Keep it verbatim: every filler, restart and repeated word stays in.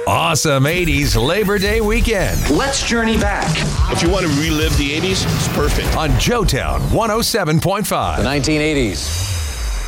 awesome eighties Labor Day weekend. Let's journey back. If you want to relive the eighties, it's perfect. On Joetown one oh seven point five. The nineteen eighties.